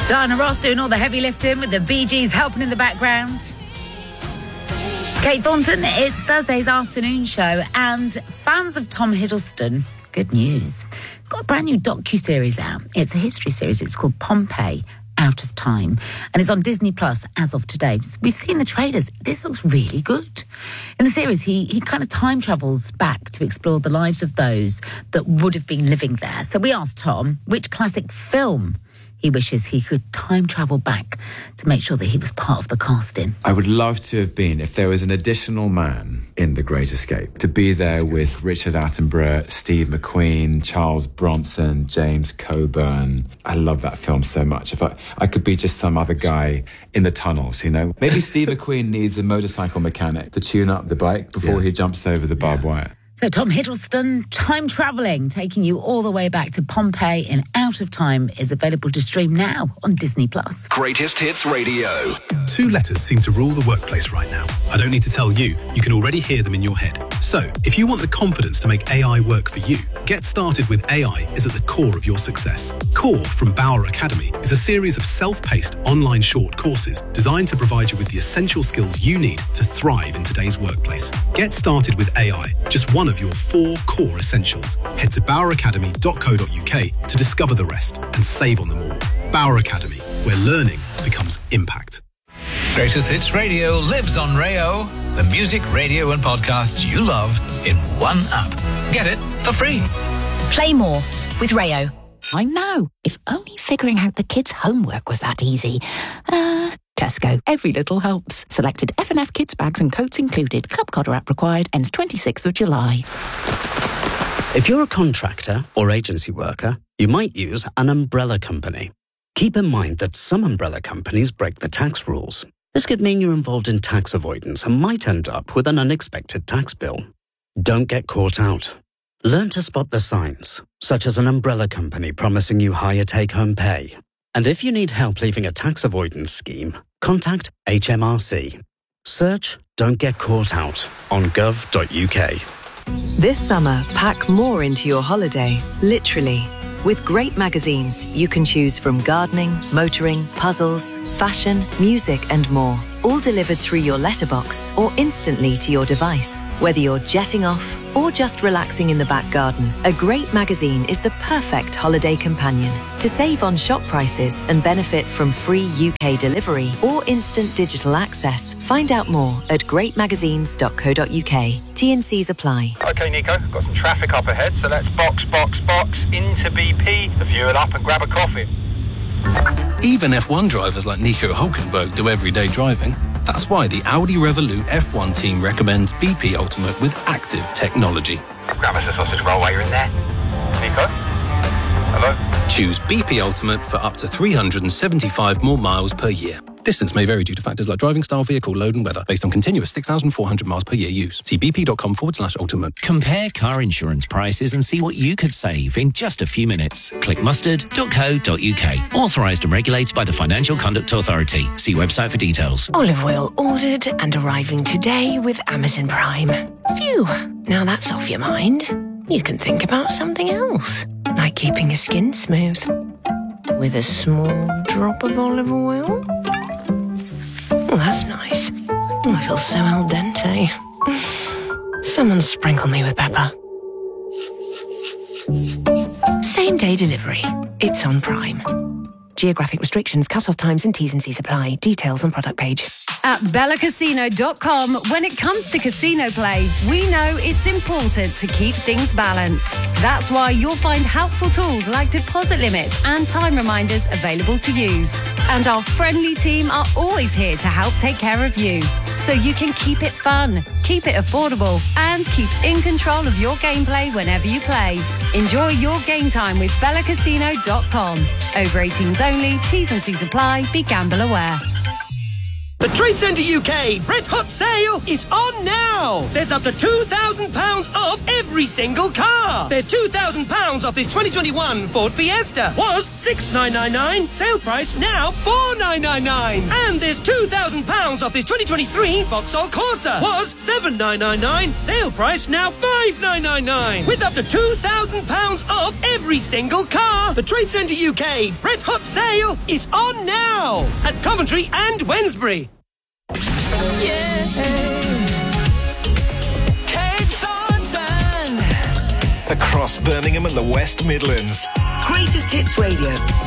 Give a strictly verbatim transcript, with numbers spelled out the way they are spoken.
Diana Ross doing all the heavy lifting with the Bee Gees helping in the background. It's Kate Thornton. It's Thursday's afternoon show, and fans of Tom Hiddleston, good news. He's got a brand new docu-series out. It's a history series. It's called Pompeii, Out of Time, and it's on Disney Plus as of today. We've seen the trailers. This looks really good. In the series, he he kind of time travels back to explore the lives of those that would have been living there. So we asked Tom which classic film he wishes he could time travel back to make sure that he was part of the casting. I would love to have been, if there was an additional man in The Great Escape, to be there with Richard Attenborough, Steve McQueen, Charles Bronson, James Coburn. I love that film so much. If I, I could be just some other guy in the tunnels, you know? Maybe Steve McQueen needs a motorcycle mechanic to tune up the bike before yeah. he jumps over the barbed yeah. wire. So Tom Hiddleston, time travelling, taking you all the way back to Pompeii in Out of Time, is available to stream now on Disney Plus. Greatest Hits Radio. Two letters seem to rule the workplace right now. I don't need to tell you, you can already hear them in your head. So, if you want the confidence to make A I work for you, Get Started with A I is at the core of your success. Core from Bauer Academy is a series of self-paced online short courses designed to provide you with the essential skills you need to thrive in today's workplace. Get Started with A I, just one of your four core essentials. Head to bauer academy dot co dot uk to discover the rest and save on them all. Bauer Academy, where learning becomes impact. Greatest Hits Radio lives on Rayo. The music, radio and podcasts you love in one app. Get it for free. Play more with Rayo. I know. If only figuring out the kids' homework was that easy. Uh, Tesco. Every little helps. Selected F and F kids bags and coats included. Club Codder app required. Ends twenty-sixth of July. If you're a contractor or agency worker, you might use an umbrella company. Keep in mind that some umbrella companies break the tax rules. This could mean you're involved in tax avoidance and might end up with an unexpected tax bill. Don't get caught out. Learn to spot the signs, such as an umbrella company promising you higher take-home pay. And if you need help leaving a tax avoidance scheme, contact H M R C. Search Don't Get Caught Out on gov dot uk. This summer, pack more into your holiday, literally. With great magazines, you can choose from gardening, motoring, puzzles, fashion, music and more. All delivered through your letterbox or instantly to your device. Whether you're jetting off or just relaxing in the back garden, a great magazine is the perfect holiday companion. To save on shop prices and benefit from free U K delivery or instant digital access, find out more at great magazines dot co dot uk. T and Cs apply. OK, Nico, got some traffic up ahead, so let's box, box, box into B P, the fuel up and grab a coffee. Even F one drivers like Nico Hulkenberg do everyday driving. That's why the Audi Revolut F one team recommends B P Ultimate with active technology. Grab us a sausage roll while you're in there. Nico? Hello? Choose B P Ultimate for up to three hundred seventy-five more miles per year. Distance may vary due to factors like driving style, vehicle load and weather, based on continuous six thousand four hundred miles per year use. See bp.com forward slash ultimate. Compare car insurance prices and see what you could save in just a few minutes. Click mustard dot co dot uk. Authorised and regulated by the Financial Conduct Authority. See website for details. Olive oil ordered and arriving today with Amazon Prime. Phew, now that's off your mind. You can think about something else, like keeping your skin smooth. With a small drop of olive oil. Oh, that's nice. Oh, I feel so al dente. Someone sprinkle me with pepper. Same day delivery. It's on Prime. Geographic restrictions, cut-off times and T's and C's apply. Details on product page. At Bella Casino dot com, when it comes to casino play, we know it's important to keep things balanced. That's why you'll find helpful tools like deposit limits and time reminders available to use. And our friendly team are always here to help take care of you, so you can keep it fun, keep it affordable, and keep in control of your gameplay whenever you play. Enjoy your game time with Bella Casino dot com. Over eighteens only, T's and C's apply, be gamble aware. The Trade Centre U K Red Hot Sale is on now. There's up to two thousand pounds off every single car. There's two thousand pounds off this twenty twenty-one Ford Fiesta. Was six thousand nine hundred ninety-nine pounds. Sale price now four thousand nine hundred ninety-nine pounds. And there's two thousand pounds off this twenty twenty-three Vauxhall Corsa. Was seven thousand nine hundred ninety-nine pounds. Sale price now five thousand nine hundred ninety-nine pounds. With up to two thousand pounds off every single car. The Trade Centre U K Red Hot Sale is on now at Coventry and Wednesbury. Yeah. Kate Thornton. Across Birmingham and the West Midlands. Greatest Hits Radio.